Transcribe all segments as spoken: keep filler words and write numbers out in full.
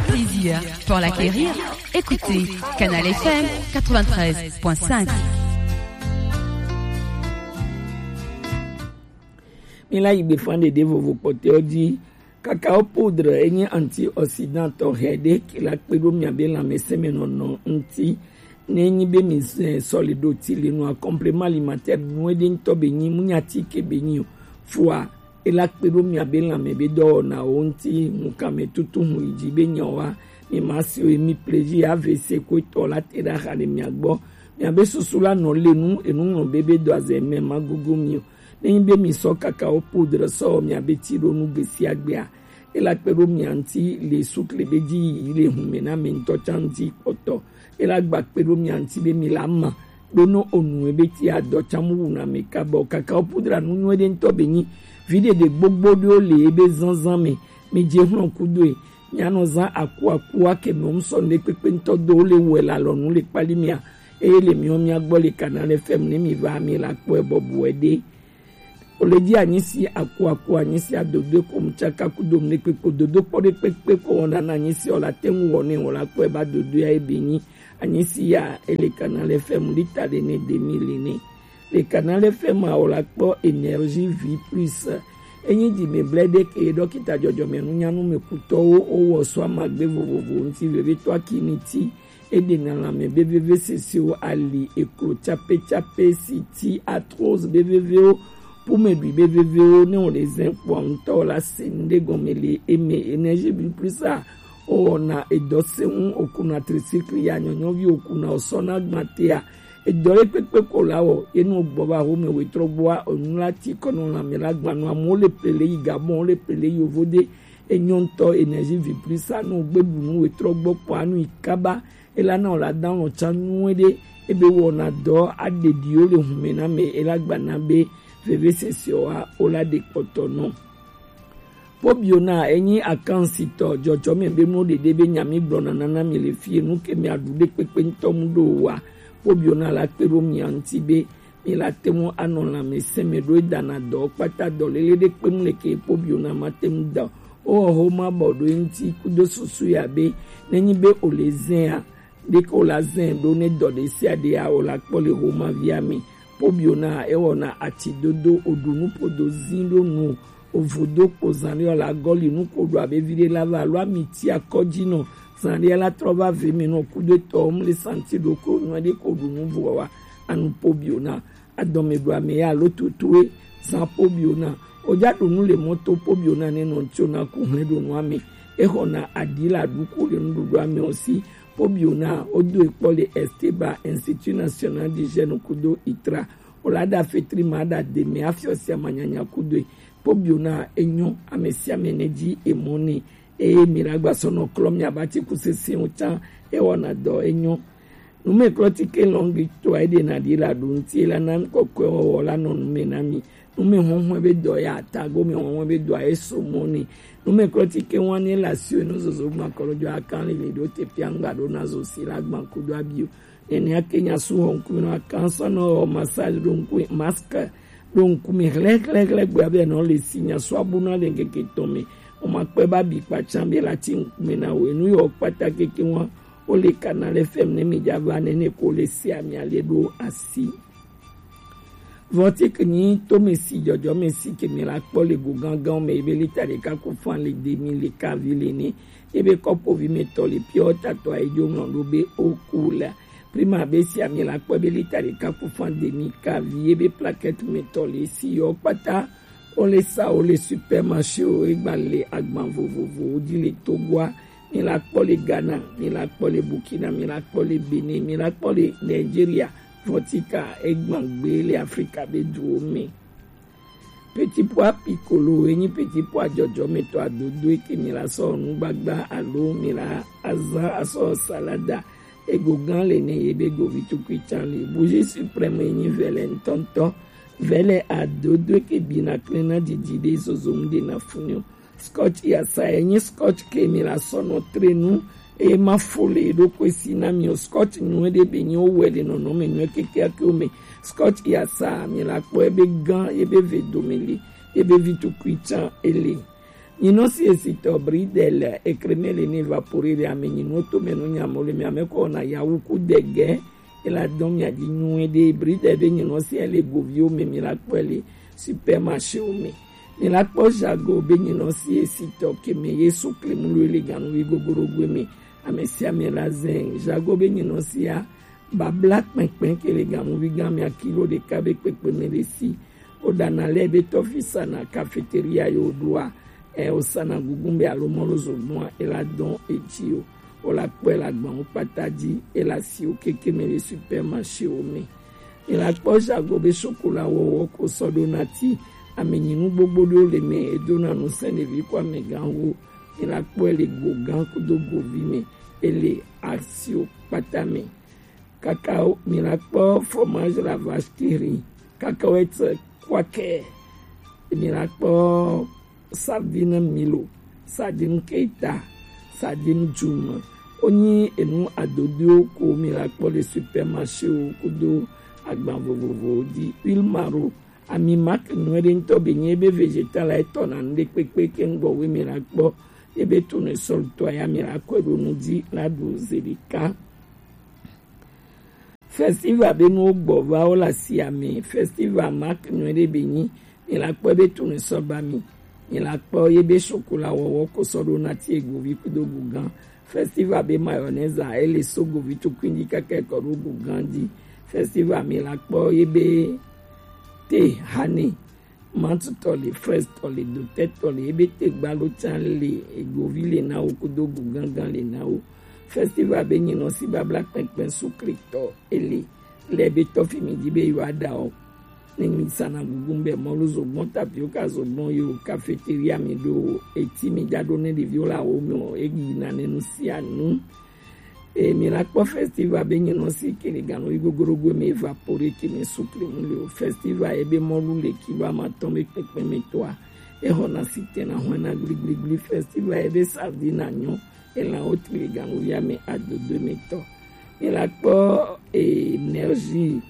plaisir pour l'acquérir. Écoutez Canal F M quatre-vingt-treize point cinq. Mila igbe fande de vovo pote odi cacao poudre enye antioxydant hede ki la pedo mi abe la meseme non non nti nenyi be mi solido tili no complément alimentaire no de ntobe nyi munyati ke benyi fua e la pedo mi abe la me be do na onti mukame tutu hu ijibe nyowa mi masi o mi plaisir avc ko to la tera khale mi agbo mi abe susula no lenu enu no bebe do azeme magugu mi nenyi be mi so cacao poudre so mi abe tiro nu besi agbea e la pedo mi anti le souk le beji ile humena mento chanti poto e la gba pedo mi anti be mi lama dono onu ebe ti ado chamu na me kabo cacao poudre nu nu de nto benyi vide de gbogbo de o le ebe zanzan me me je hun kudo e nyano zan aku aku ake me umso ne pepe nto do le wela lo nu le pali mi a e le mi o mi agbo le Canal F M ne mi va mi la po e bobu ede oleji anyisi aku aku anyisi adodo ko mchaka kudom ne pepe dodo pore pepe ko ona na anyisi ola tengu woni ola ko e ba dodo ya ebinyi anyisi ya ele Canal F M lita de ne deux mille ne le Canal F M a ola ko énergie vie plus enyi di me blede ke dokita jojo menu nyanu me kuto o wo so amagbe vovovo nti veve to akiniti ede na la me bvv sesio ali ekro chape chape city atroz bvv pour me lui B V V O ne on les impoints la sende gomeli eme énergie plus ça on a edosse un okuna tricycle ya nyonyo vi okuna osona matea edore pepe kola o enu boba ho me wetroboa onula ti kono la melagba no amole pele igabon le pele yovode enyonto énergie vi plus ça no gbebu no wetrogbo po anu ikaba elana on la dan on chanu ede ebe wona do adedio le humena me elagba na be veve sesioa ola de kotono pobiona enyi akansito jojo me be no de debe nyami blona nana mi le fie nu ke mi adude pepe ntomudo wa pobiona la pero mi antibe mi la temo anona me seme do dana do pata do lele de pemle ke pobiona matem da o ho ma bodo nti kudo susu ya be nenyi be olezea de ko la zen do ne do de sia de a ola pole homa via mi pobiona ewona atidodo odunu podo zindo nu ovodo kozani la goli nu kodo abevire lava lwa miti akojino zani la trova vemi no kudo tom le sentido ko no de kodo nu vowa anu pobiona adome do ame ya lotutue san pobiona ojado nu le moto pobiona ne no tiona ku hledo no ame ehona adila duku le nu do ame osi pobiona odo ekole Esteba Institut National d'Hygiène kudo itra olada fetri mada de me afiosia manyanya kudo pobiona enyo amesia meneji emoni e miragba sono klom ya bati kusese ucha e wona do enyo nume klotike longi to ide na dila dunti la nan kokwe wala non menami nume honhwe be do ya tago me honhwe be do eso moni nume klotike wani la sio no zozo makolojo akan le do te pianga do nazo silagba kudo abio ene akenya su honku no akanso no massage donku maska donku me lek lek lek gbe no le sinya so abuna le keke tome o ma pe ba bi pa chambe la tin me na we nu yo pata keke won o le Canal F M ne mi java ne ne ko le si ami ale do asi vote ni to me si jojo me si ke mi la po le go gangan me be li tare ka ko fan le deux mille le ka vile ni ebe ko po vi me to le piota to ai jo no be okula prima besi ami la po be li tare ka ko fan de mi ka vi ebe plaquette me to le si yo pata on le sa o le supermarché o egbale agban vovovo di le Togo mi la po le Ghana mi la po le Burkina mi la po le Benin mi la po le Nigeria votika egban gbe le Africa be du mi petit pois piccolo eni petit pois jojo me to adodo e mi la so nu gbagba alo mi la aza aso salada egogan le ne ebe go vitu kwichan le bougie suprême eni vele tonto vele adodo ke bina klena didide zozonde na funyo scotch ya sa eni scotch ke mi la sono trenu e ma fole do kwesi na mi scotch nu de benyo wele no no me no keke akome scotch ya sa mi la po ebe gan ebe vedomeli ebe vitu kwichan ele Nyino si esito bridel ekremele ni evaporer ame nyino to meno nyamole mi ame ko na yawuku dege ela don mi adi nyue de bridel de nyino si ele govio me mi la kwele supermarché o me ni la po jago be nyino si esito ke me yesu klemulu ele ganu wi gogoro me ame si ame la zen jago be nyino si ya ba black pen ke le ganu wi gami a kilo de kabe pepe meresi o dana lebe tofisa na cafeteria yo doa e o sana gugumbe alomolo zobwa ela don etio o la kwela gban o pataji ela si o keke me le supermarché o me ela poja gobe chocolat wo ko sodonati amenyinu gbogbo do le me edona no sene vi kwa me ganwo ela kwele gogan ko do govi me ele asio patame cacao mirapo fromage la vache qui rit cacahuètes quaker mirapo sardine Milo, sardine Keita, sardine Juma. Oni enu adodio ko miracle le supermarché o kudo agban vovovo di huile maro ami mak nwere nto benyebe vegetal etona nde pepe kengo we miracle ebe tune sol to ya miracle no di la dozerika. Festival benu gbova o la siame festival mak nwere benyi miracle be tune sol bami il a pas yebe chocolat wo ko sodo na ti egovi kudo gugan festival be mayonnaise a ele so govi to kwindi kake ko gugan di festival mi la po yebe te hani mantu toli fresh toli do tete toli yebe te gbalo chan le egovi le na o kudo gugan gan le na o festival be nyino si ba black pen sukrito ele lebe to fi mi di be yo ada o ni sana gugumbe moluzo bon tapioca zo bon yo cafeteria mi do eti mi ja donner de viola o mo egi na nenu sianu e miracle festival be nyino si kele gano igogorogo me evaporer ki me souple mu le festival e be molu le ki ba ma tombe pepe me toa e hona site na hona gli gli gli festival e be sardina nyo e la autre le gano ya me a de deux meto miracle e énergie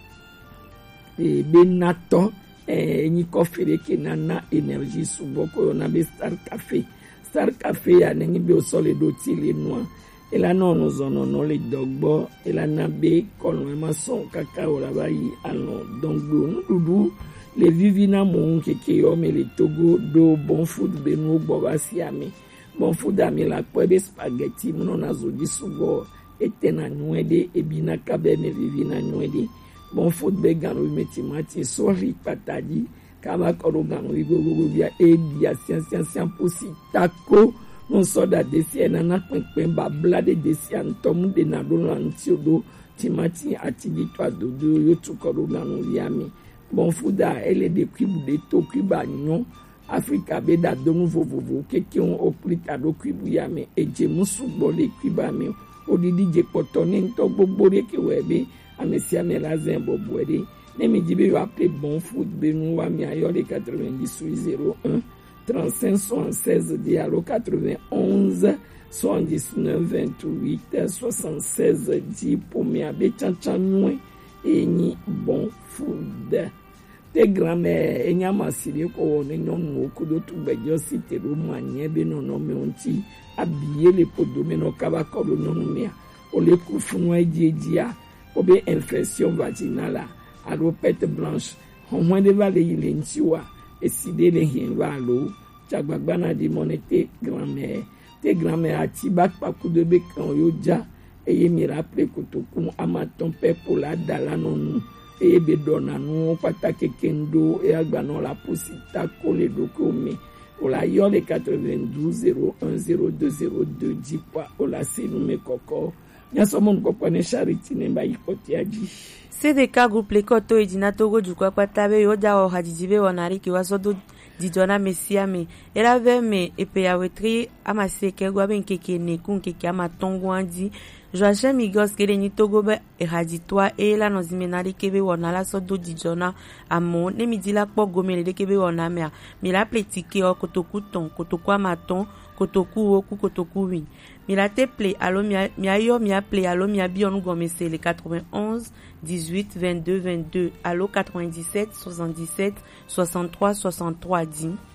e benato e ni kofere ke nana energy suboko na be star cafe star cafe ya nengi be o sole do ti le noa e la no no zono no le dogbo e la na be kono ma son kakao la bayi alon dongbo no dudu le vivina mo keke o me le togo do bon food be no gbo ba si ami bon food ami la po be spaghetti mo na zo di sugo etena nwede e bina kabe me vivina nwede bon food be gano meti mati sorry patadi kama koro gano igo go bia e dia sian sian sian posi tako non soda desi enana pempe ba blade desi antom de na do antiodo timati atigi to adodo yo tukoro gano yami bon food a ele de kibu de to kiba nyon Africa be da do mu vovovo keke on oplita do kibu yami eje musu bole kiba mi odidi je potone nto gbogbo re ke webe amesia melazen bobwede nemi dibe yo appelé bon food benu wa mi ayole quatre-vingt-dix zéro un trente-cinq soixante-seize dialo quatre-vingt-onze soixante-dix-neuf vingt-huit soixante-seize dix pour mi abe chanchanwe eni bon food te grand-mère enya masire ko woni nyon ko do tubejo cité ro manye be no no me onti abiye le podome no kaba ko do nyon me o le kufunwa ejia obe infection vaginale alo pete blanche on moins de vale ile ntiwa eside le hin valo chagbagbana di monete grand-mère te grand-mère ati bak pa ku de be kan yo ja eye mi rappelé kotoku amaton pe pour la dala non eye be dona no patake kendo e agbana la posita kole dokome ola yole quatre-vingt-douze zéro un zéro deux zéro deux dix kwa ola senu me koko nyasomon kopone charity nemba ikoti aji C D K groupe lekoto edina togo jukwa patabe yoda o hadijibe wanari ki wasodo didona mesiame era veme epe ya wetri amaseke gwa ben keke ne kun keke amatongo andi Joachim Migos kele ni togo be ehaditwa e la nozimenari kebe wanala sodo didona amo ne midila po gomele de kebe wanamea mila pletike o kotoku ton kotoku amaton kotoku oku kotoku wi mila te ple alo mia mia yo mia ple alo mia bi onu gomese le quatre-vingt-onze dix-huit vingt-deux vingt-deux alo quatre-vingt-dix-sept soixante-dix-sept soixante-trois soixante-trois dix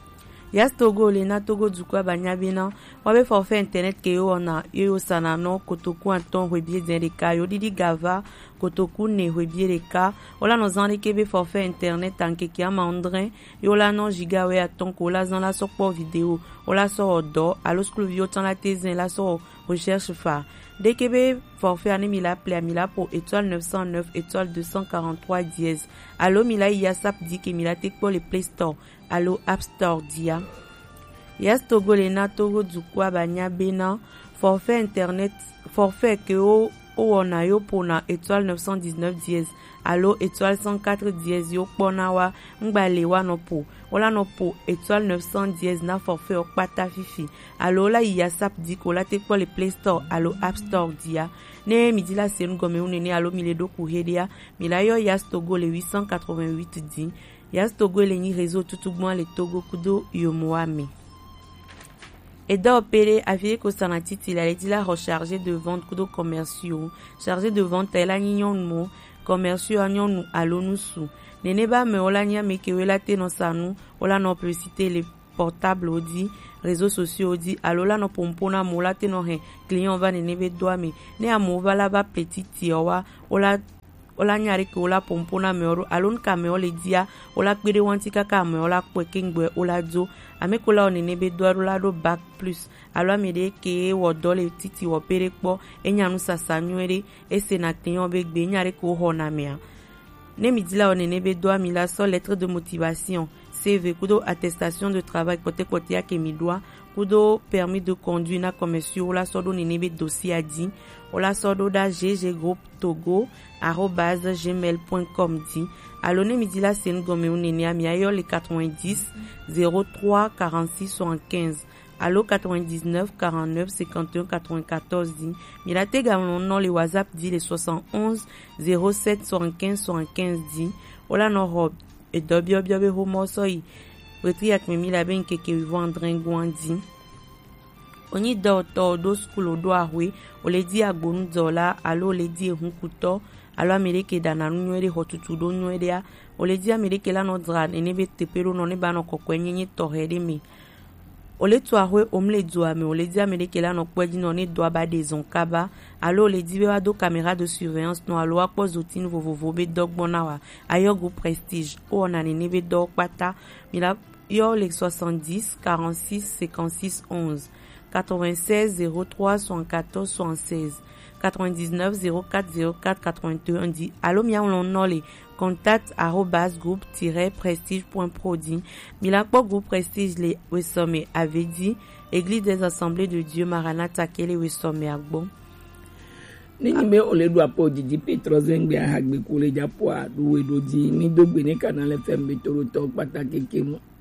Yas Togo le na Togo du kwa banyabina wabe forfait internet ke yo na yo sana no kotoku anton webie zenreka yo didi gava kotoku ne webie reka ola no zan kebe forfait internet anke ki amandrin yo la no giga we aton ko la zan la so po vidéo ola so odo alo school vio tan la tezen la so recherche fa de kebe forfait ane mila ple mila pour étoile neuf cent neuf étoile deux cent quarante-trois dièse alo mila yasap di ke mila tek pour le Play Store alo App Store dia Yas Togo le na Togo du kwa banya bena forfait internet forfait que o o na yo pona étoile neuf cent dix-neuf dièse alo étoile cent quatre dièse yo pona wa ngbale wa no po ola no po étoile neuf cent dièse na forfait o pata fifi alo la yasap di ko la te pour le Play Store alo App Store dia ne midi la sen gome unene alo miledo ku hedia milayo Yas Togo le huit cent quatre-vingt-huit di Yas Togo le ni réseau tutugman le Togo kudo yomoame Eda opéré affilié ko sanatiti la dit la rechargé de vente kudo commerciaux chargé de vente la nyon mo commerciaux anyon alonu su nene ba me ola nya me ke wela te no sanu ola no publicité les portables odi réseaux sociaux odi alola no pompona mola te no he client va nene be doa me ne amova la ba petit owa ola ola nyari ke ola pompona me oro alon ka me ole dia ola kpere wanti kaka me ola kwekengwe ola do amekola onene be doa ola do bac plus alo amede ke wo dole titi wo pere kpo enyanu sasanywere ese na client be gbe nyari ko hona me ne midila onene be doa mila so lettre de motivation C V kudo attestation de travail côté côté ya ke mi doa kudo permis de conduire na commerciaux ola sodo nene be dossier adi ola sodo da gg groupe togo arobase gmail point com di alone midila sen gome unene ami ayo le quatre-vingt-dix zéro trois quarante-six soixante-quinze allo quatre-vingt-dix-neuf quarante-neuf cinquante et un quatre-vingt-quatorze di milate gamon non le WhatsApp di le soixante et onze zéro sept soixante-quinze soixante-quinze di ola no rob e dobio biobe homo soi retri ak memi la ben keke vendre ngwandi oni do to do school do ahwe o le di agbonu dola allo le di hunkuto allo amerike dana nywere hotutu do nywere ya o le di amerike la no dran ene be tepero no ne bano kokwenyenye to hedemi o le to ahwe omle doa me o le di amerike la no kweji no ne doa ba des onkaba allo le di be do caméra de surveillance no allo akpo zotine vovovo be dogbona wa ayo go prestige o na ne be do pata mila yo le soixante-dix quarante-six cinquante-six onze quatre-vingt-seize zéro trois soixante-quatorze soixante-seize quatre-vingt-dix-neuf zéro quatre zéro quatre quatre-vingt-un dit allo mia on no le contact arobase groupe tiret prestige point pro dit milakpo groupe prestige le wesome avait dit église des assemblées de Dieu Maranatha kele wesome agbo ni me ole do apo didi petro zengbe ahagbe kule japo adu edoji ni dogbe ni Canal F M betoro to pataki kemu